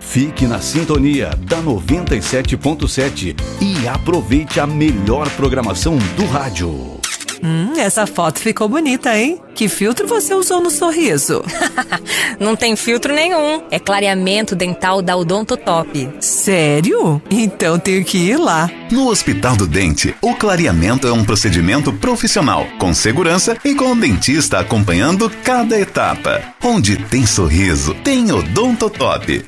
Fique na sintonia da 97.7 e aproveite a melhor programação do rádio. Essa foto ficou bonita, hein? Que filtro você usou no sorriso? Não tem filtro nenhum. É clareamento dental da Odontotop. Sério? Então tenho que ir lá. No Hospital do Dente, o clareamento é um procedimento profissional, com segurança e com o dentista acompanhando cada etapa. Onde tem sorriso, tem Odontotop.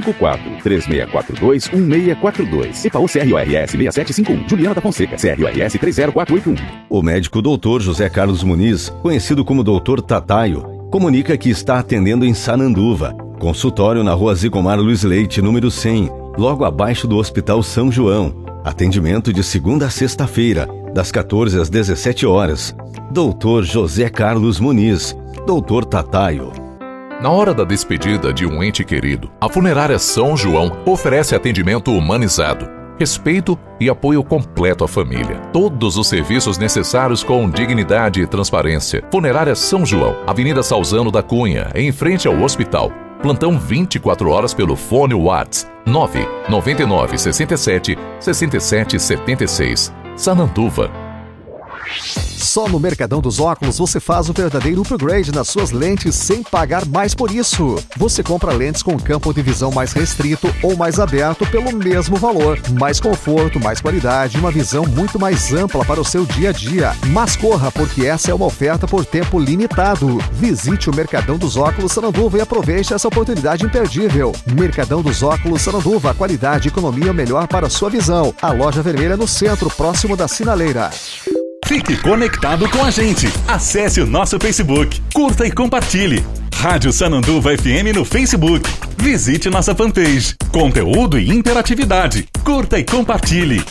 54-3642-1642. EPAU CRORS 6751. Juliana da Fonseca, CRORS 30481. O médico Dr. José Carlos Muniz, conhecido como Dr. Tataio, comunica que está atendendo em Sananduva. Consultório na Rua Zigomar Luiz Leite, número 100, logo abaixo do Hospital São João. Atendimento de segunda a sexta-feira, das 14 às 17 horas. Dr. José Carlos Muniz, Dr. Tataio. Na hora da despedida de um ente querido, a Funerária São João oferece atendimento humanizado, respeito e apoio completo à família. Todos os serviços necessários com dignidade e transparência. Funerária São João, Avenida Salzano da Cunha, em frente ao hospital. Plantão 24 horas pelo fone WhatsApp 999 67 67 76. Sananduva. Só no Mercadão dos Óculos você faz o verdadeiro upgrade nas suas lentes sem pagar mais por isso. Você compra lentes com campo de visão mais restrito ou mais aberto pelo mesmo valor. Mais conforto, mais qualidade e uma visão muito mais ampla para o seu dia a dia. Mas corra, porque essa é uma oferta por tempo limitado. Visite o Mercadão dos Óculos Sananduva e aproveite essa oportunidade imperdível. Mercadão dos Óculos Sananduva, qualidade e economia melhor para a sua visão. A loja vermelha no centro, próximo da sinaleira. Fique conectado com a gente. Acesse o nosso Facebook. Curta e compartilhe. Rádio Sananduva FM no Facebook. Visite nossa fanpage. Conteúdo e interatividade. Curta e compartilhe.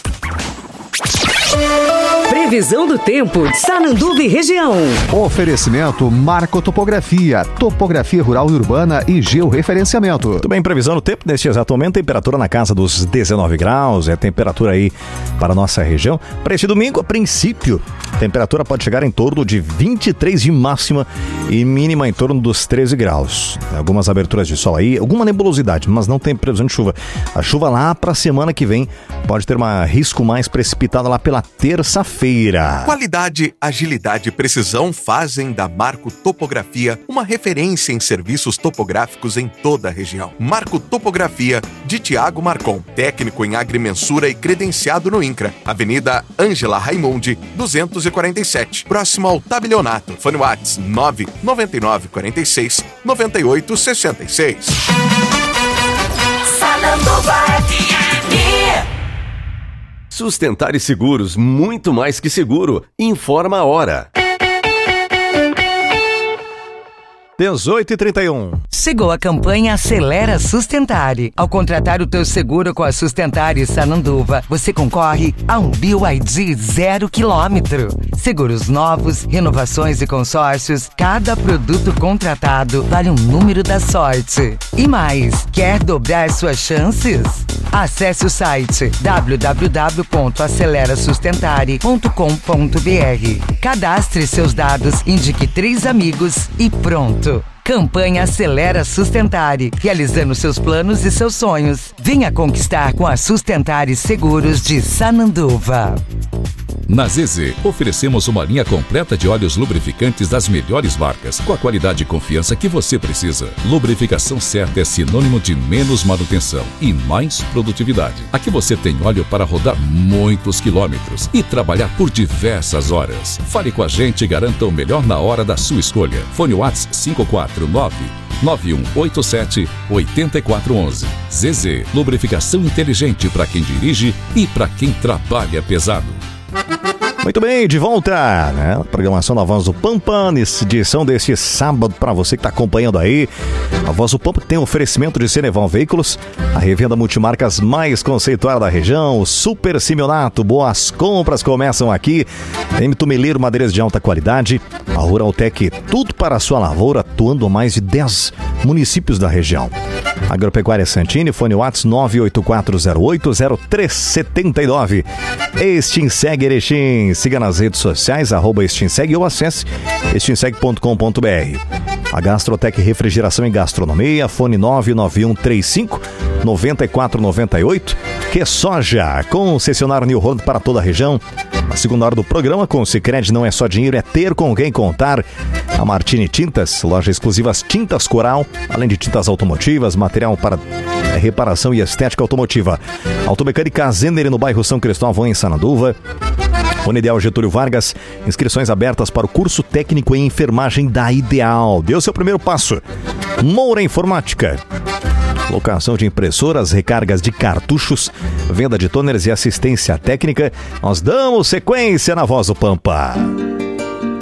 Previsão do tempo de Sananduva e região. Oferecimento Marco Topografia, topografia rural e urbana e georreferenciamento. Muito bem, previsão do tempo neste exato momento, temperatura na casa dos 19 graus, é a temperatura aí para a nossa região. Para este domingo, a princípio, a temperatura pode chegar em torno de 23 de máxima e mínima em torno dos 13 graus. Algumas aberturas de sol aí, alguma nebulosidade, mas não tem previsão de chuva. A chuva lá para a semana que vem pode ter um risco mais precipitado lá pela terça-feira. Qualidade, agilidade e precisão fazem da Marco Topografia uma referência em serviços topográficos em toda a região. Marco Topografia, de Tiago Marcon, técnico em agrimensura e credenciado no INCRA. Avenida Ângela Raimundi, 247, próximo ao Tabelionato. Fone WhatsApp 99946 9866. Sananduva FM. Sustentar e Seguros, muito mais que seguro. Informa a hora. 18h31. Chegou a campanha Acelera Sustentare. Ao contratar o teu seguro com a Sustentare Sananduva, você concorre a um BYD 0 km. Seguros novos, renovações e consórcios, cada produto contratado vale um número da sorte. E mais, quer dobrar suas chances? Acesse o site www.acelerasustentare.com.br. Cadastre seus dados, indique 3 amigos e pronto. Campanha Acelera Sustentare, realizando seus planos e seus sonhos. Venha conquistar com a Sustentare Seguros de Sananduva. Na ZZ, oferecemos uma linha completa de óleos lubrificantes das melhores marcas, com a qualidade e confiança que você precisa. Lubrificação certa é sinônimo de menos manutenção e mais produtividade. Aqui você tem óleo para rodar muitos quilômetros e trabalhar por diversas horas. Fale com a gente e garanta o melhor na hora da sua escolha. Fone WhatsApp 549-9187-8411. ZZ, lubrificação inteligente para quem dirige e para quem trabalha pesado. Muito bem, de volta, né? A programação da Voz do Pampa, nessa edição deste sábado, para você que está acompanhando aí. A Voz do Pampa tem um oferecimento de Ceneval Veículos, a revenda multimarcas mais conceituada da região, o Super Simeonato. Boas compras começam aqui. M Tumeleiro, madeiras de alta qualidade, a Ruraltec, tudo para a sua lavoura, atuando a mais de 10 municípios da região. Agropecuária Santini, fone WhatsApp 984080379. Extinseg Erechim, siga nas redes sociais, @Extinseg ou acesse extinseg.com.br. A Gastrotec Refrigeração e Gastronomia, fone 99135 9498. Que soja, concessionário New Holland para toda a região. Na segunda hora do programa, com o Sicredi não é só dinheiro, é ter com quem contar. A Martini Tintas, loja exclusivas Tintas Coral, além de tintas automotivas, material para reparação e estética automotiva. Automecânica Zenner no bairro São Cristóvão, em Sananduva. Unideal Getúlio Vargas, inscrições abertas para o curso técnico em enfermagem da Ideal. Deu seu primeiro passo. Moura Informática. Locação de impressoras, recargas de cartuchos, venda de toners e assistência técnica. Nós damos sequência na Voz do Pampa.